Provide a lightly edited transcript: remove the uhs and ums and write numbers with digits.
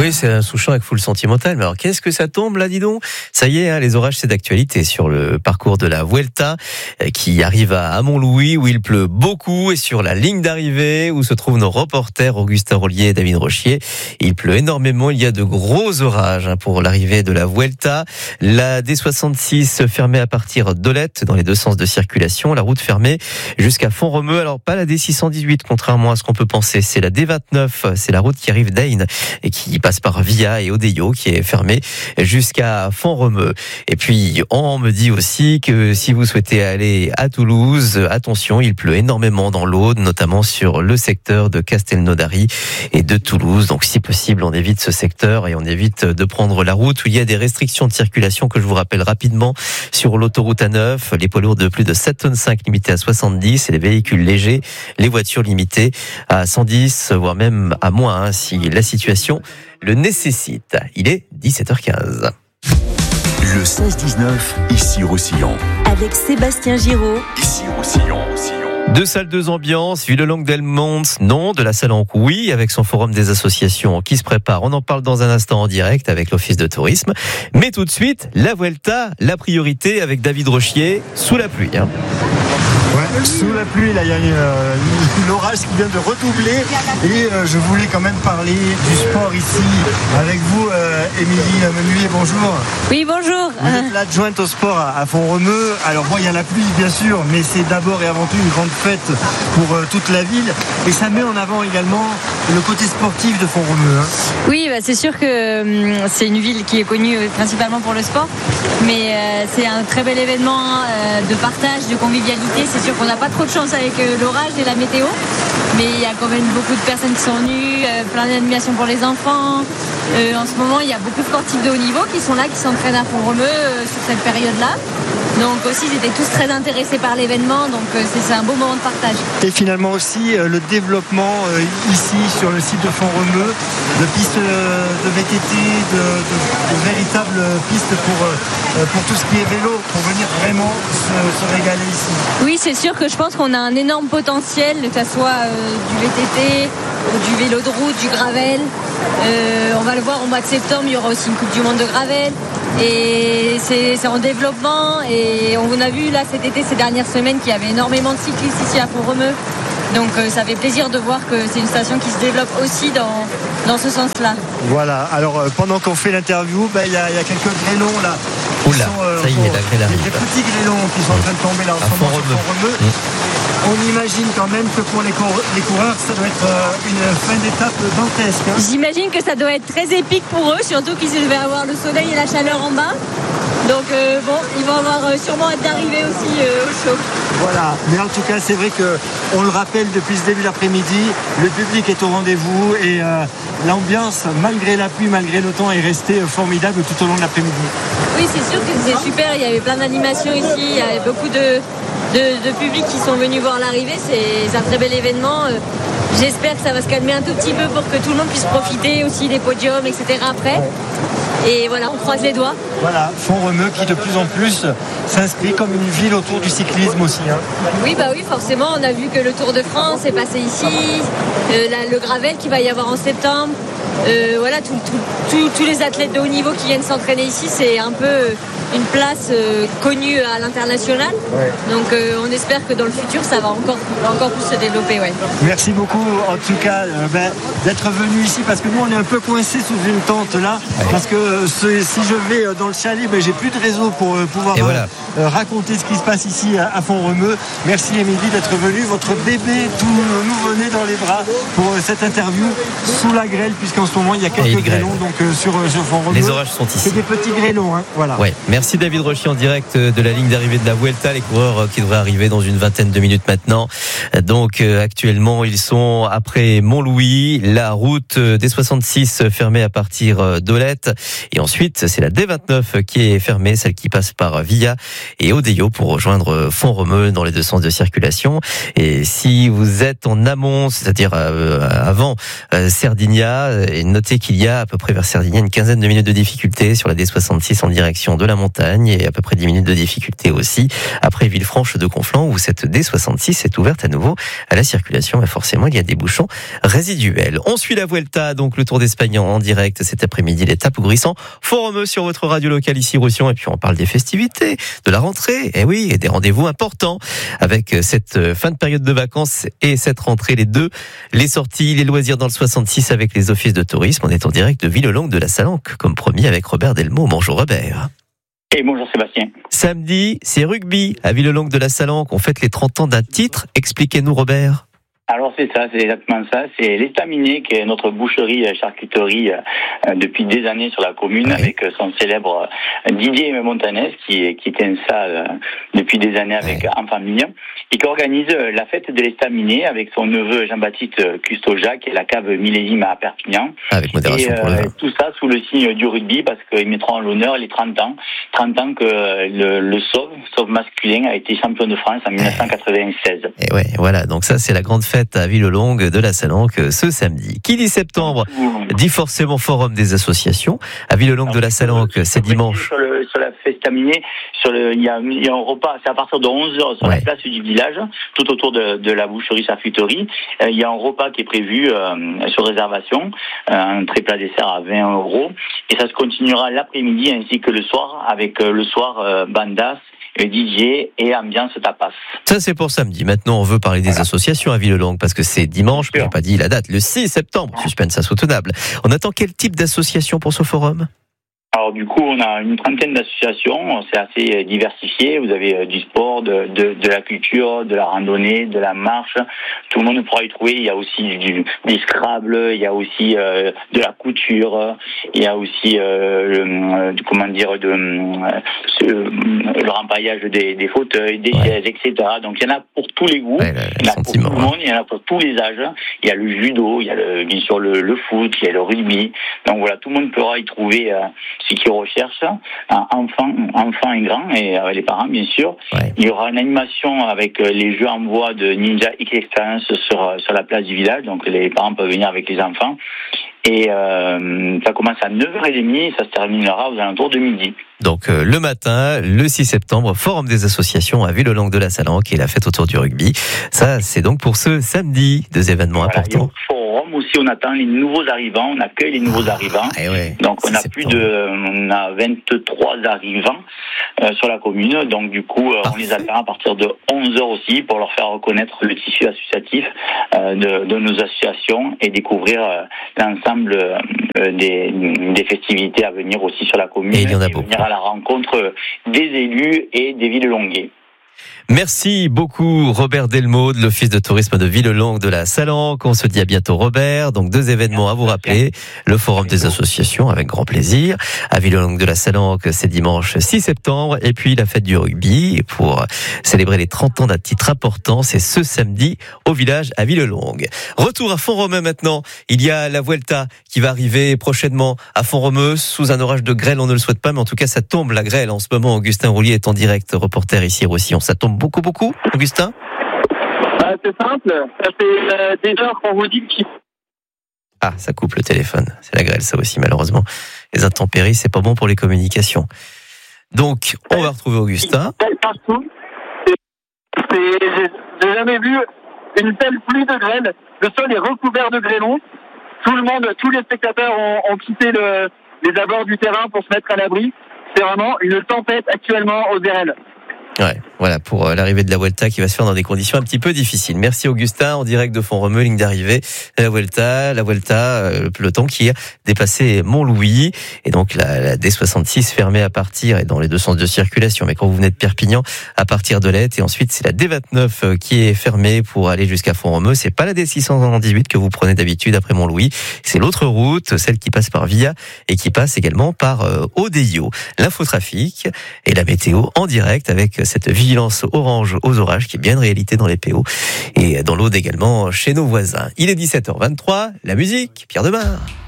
Oui, c'est un Souchon avec full sentimental. Mais alors, qu'est-ce que ça tombe là, dis donc? Ça y est, les orages, c'est d'actualité sur le parcours de la Vuelta qui arrive à Montlouis où il pleut beaucoup et sur la ligne d'arrivée où se trouvent nos reporters Augustin Rollier et David Rochier. Il pleut énormément. Il y a de gros orages pour l'arrivée de la Vuelta. La D66 fermée à partir d'Olette dans les deux sens de circulation. La route fermée jusqu'à Font-Romeu. Alors, pas la D618, contrairement à ce qu'on peut penser. C'est la D29. C'est la route qui arrive d'Ain et qui passe par Via et Odeillo qui est fermé jusqu'à Font-Romeu. Et puis on me dit aussi que si vous souhaitez aller à Toulouse, attention, il pleut énormément dans l'Aude, notamment sur le secteur de Castelnaudary et de Toulouse. Donc si possible, on évite ce secteur et on évite de prendre la route où il y a des restrictions de circulation que je vous rappelle rapidement sur l'autoroute A9, les poids lourds de plus de 7,5 tonnes limités à 70 et les véhicules légers, les voitures limitées à 110 voire même à moins si la situation le nécessite. Il est 17h15. Le 16-19, ici Roussillon. Avec Sébastien Giraud. Ici Roussillon. Deux salles, deux ambiances, Villelongue-Delmonts, non, de la Salanque, oui, avec son forum des associations qui se prépare. On en parle dans un instant en direct avec l'Office de tourisme. Mais tout de suite, la Vuelta, la priorité avec David Rochier, sous la pluie. Ouais, sous la pluie, là, il y a l'orage qui vient de redoubler et je voulais quand même parler du sport ici avec vous, Émilie Menuet, bonjour. Oui, bonjour. Vous êtes l'adjointe au sport à Font-Romeu. Alors bon, il y a la pluie bien sûr, mais c'est d'abord et avant tout une grande fête pour toute la ville et ça met en avant également le côté sportif de Font-Romeu. Oui, c'est sûr que c'est une ville qui est connue principalement pour le sport, mais c'est un très bel événement de partage, de convivialité. C'est sûr qu'on n'a pas trop de chance avec l'orage et la météo, mais il y a quand même beaucoup de personnes qui sont venues, plein d'animations pour les enfants. En ce moment, il y a beaucoup de sportifs de haut niveau qui sont là, qui s'entraînent à Font-Romeu sur cette période-là. Donc aussi, ils étaient tous très intéressés par l'événement, donc c'est un beau moment de partage. Et finalement aussi, le développement ici, sur le site de Font-Romeu, de pistes de VTT, de véritables pistes pour tout ce qui est vélo, pour venir vraiment se régaler ici. Oui, c'est sûr que je pense qu'on a un énorme potentiel, que ce soit du VTT, du vélo de route, du gravel. On va le voir au mois de septembre, il y aura aussi une Coupe du Monde de gravel. Et c'est en développement et on a vu là cet été, ces dernières semaines, qu'il y avait énormément de cyclistes ici à Font-Romeu. Donc ça fait plaisir de voir que c'est une station qui se développe aussi dans ce sens-là. Voilà, alors pendant qu'on fait l'interview, il y a quelques grêlons là. Oula, ça y est, la grêle arrive. Des petits grêlons qui sont en train de tomber là en ce moment sur Font-Romeu. On imagine quand même que pour les coureurs, ça doit être une fin d'étape dantesque. J'imagine que ça doit être très épique pour eux, surtout qu'ils devaient avoir le soleil et la chaleur en bas. Donc ils vont avoir sûrement hâte d'arriver aussi au chaud. Voilà, mais en tout cas c'est vrai qu'on le rappelle depuis ce début d'après-midi, le public est au rendez-vous et l'ambiance, malgré la pluie, malgré le temps, est restée formidable tout au long de l'après-midi. Oui, c'est sûr que c'est super, il y avait plein d'animations ici, il y avait beaucoup de public qui sont venus voir l'arrivée, c'est un très bel événement. J'espère que ça va se calmer un tout petit peu pour que tout le monde puisse profiter aussi des podiums, etc. après. Et voilà, on croise les doigts. Voilà, Font-Romeu qui de plus en plus s'inscrit comme une ville autour du cyclisme aussi. Oui, forcément, on a vu que le Tour de France est passé ici, le gravel qu'il va y avoir en septembre. Voilà, tous les athlètes de haut niveau qui viennent s'entraîner ici, c'est un peu une place connue à l'international. Ouais. Donc on espère que dans le futur, ça va encore plus se développer. Ouais. Merci beaucoup en tout cas d'être venu ici parce que nous on est un peu coincés sous une tente là. Ouais. Parce que si je vais dans le chalet, j'ai plus de réseau pour pouvoir raconter ce qui se passe ici à Font-Romeu. Merci Émilie d'être venue. Votre bébé tout nouveau-né dans les bras pour cette interview sous la grêle puisqu'en ce moment il y a quelques grêlons donc sur Font-Romeu. Les orages sont ici. C'est des petits grêlons. Voilà. Ouais. Merci David Rochier en direct de la ligne d'arrivée de la Vuelta. Les coureurs qui devraient arriver dans une vingtaine de minutes maintenant. Donc actuellement ils sont après Montlouis, la route des 66 fermée à partir d'Olette et ensuite c'est la D29 qui est fermée, celle qui passe par Via et Odeillo pour rejoindre Font-Romeu dans les deux sens de circulation. Et si vous êtes en amont, c'est-à-dire avant Cerdigna, notez qu'il y a à peu près vers Cerdigna une quinzaine de minutes de difficulté sur la D66 en direction de la montagne et à peu près 10 minutes de difficulté aussi après Villefranche de Conflans où cette D66 est ouverte à nouveau à la circulation. Mais forcément, il y a des bouchons résiduels. On suit la Vuelta, donc le Tour d'Espagne en direct cet après-midi, l'étape Grisant, Font-Romeu sur votre radio locale ici Roussillon. Et puis on parle des festivités, de la rentrée, et oui, et des rendez-vous importants avec cette fin de période de vacances et cette rentrée, les sorties, les loisirs dans le 66 avec les offices de tourisme. On est en direct de Villelongue de la Salanque, comme promis avec Robert Delmot. Bonjour Robert. Et bonjour Sébastien. Samedi, c'est rugby à Villelongue de la Salanque. On fête les 30 ans d'un titre. Expliquez-nous Robert. Alors c'est ça, c'est exactement ça. C'est l'Estaminet qui est notre boucherie charcuterie depuis des années sur la commune, avec son célèbre Didier Montanès qui tient ça depuis des années avec en famille et qui organise la fête de l'Estaminet avec son neveu Jean-Baptiste Custojac et la cave millésime à Perpignan. Avec modération pour le vin. Tout ça sous le signe du rugby parce qu'ils mettront en l'honneur les 30 ans que le sauve masculin a été champion de France en 1996. Et ouais, voilà, donc ça c'est la grande fête à Villelongue de la Salanque ce samedi. Qui dit septembre dit forcément forum des associations. À Villelongue de la Salanque, c'est dimanche. Sur la Estaminet, il y a un repas, c'est à partir de 11h sur la place du village, tout autour de la boucherie charcuterie. Il y a un repas qui est prévu sur réservation, un très plat dessert à 20 €. Et ça se continuera l'après-midi ainsi que le soir, avec le soir bandas, DJ et ambiance tapas. Ça c'est pour samedi. Maintenant on veut parler des associations à Villelongue parce que c'est dimanche, mais j'ai pas dit la date, le 6 septembre, suspense insoutenable. On attend quel type d'association pour ce forum ? Alors du coup, on a une trentaine d'associations, c'est assez diversifié. Vous avez du sport, de la culture, de la randonnée, de la marche. Tout le monde pourra y trouver. Il y a aussi du Scrabble, il y a aussi de la couture, il y a aussi le rempaillage des fauteuils, des chaises, etc. Donc il y en a pour tous les goûts, il y en a pour tout le monde, il y en a pour tous les âges. Il y a le judo, il y a bien sûr le foot, il y a le rugby. Donc voilà, tout le monde pourra y trouver ce qu'ils recherchent, enfants et grands, et les parents bien sûr. Il y aura une animation avec les jeux en bois de Ninja X Experience sur la place du village, donc les parents peuvent venir avec les enfants. Et ça commence à 9h30 et ça se terminera aux alentours de midi. Donc le matin, le 6 septembre, forum des associations à Villelongue de la Salanque et la fête autour du rugby. Ça, c'est donc pour ce samedi, 2 événements importants. Forum aussi, on attend les nouveaux arrivants, on accueille les nouveaux arrivants. Donc on a 23 arrivants sur la commune. Donc du coup, on les attend à partir de 11h aussi pour leur faire reconnaître le tissu associatif de nos associations et découvrir l'ensemble des festivités à venir aussi sur la commune. Et il y en a beaucoup. Venir à la rencontre des élus et des Villelonguais. Merci beaucoup Robert Delmot de l'Office de tourisme de Villelongue de la Salanque. On se dit à bientôt Robert. Donc 2 événements à vous rappeler. Le forum des associations avec grand plaisir. À Villelongue de la Salanque, c'est dimanche 6 septembre. Et puis la fête du rugby pour célébrer les 30 ans d'un titre important. C'est ce samedi au village à Villelongue. Retour à Font-Romeu maintenant. Il y a la Vuelta qui va arriver prochainement à Font-Romeu sous un orage de grêle. On ne le souhaite pas, mais en tout cas ça tombe la grêle en ce moment. Augustin Roulier est en direct, reporter ici Roussillon. Ça tombe beaucoup, Augustin ? C'est simple, ça fait des heures qu'on vous dit qu'il... Ah, ça coupe le téléphone. C'est la grêle, ça aussi, malheureusement. Les intempéries, c'est pas bon pour les communications. Donc, on va retrouver Augustin. Partout. J'ai jamais vu une telle pluie de grêle. Le sol est recouvert de grêlons. Tous les spectateurs ont quitté les abords du terrain pour se mettre à l'abri. C'est vraiment une tempête actuellement aux RL. Ouais, voilà pour l'arrivée de la Vuelta qui va se faire dans des conditions un petit peu difficiles. Merci Augustin, en direct de Font-Romeu, ligne d'arrivée. La Vuelta, le peloton qui a dépassé Montlouis et donc la D66 fermée à partir et dans les deux sens de circulation. Mais quand vous venez de Perpignan, à partir de l'Aite et ensuite c'est la D29 qui est fermée pour aller jusqu'à Font-Romeu. C'est pas la D618 que vous prenez d'habitude après Montlouis. C'est l'autre route, celle qui passe par Via et qui passe également par Odeillo. L'infotrafic et la météo en direct avec cette vigilance orange aux orages qui est bien une réalité dans les PO et dans l'Aude également chez nos voisins. Il est 17h23, la musique, Pierre Demar.